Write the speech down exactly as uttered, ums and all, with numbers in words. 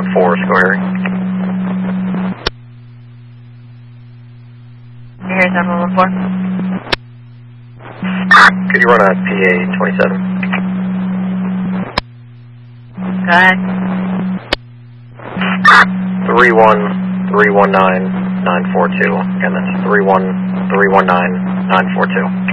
four square. Here's seven one four. Could you run a P A twenty-seven? Go ahead. three one three one nine nine four two. Again, that's three one three one nine nine four two.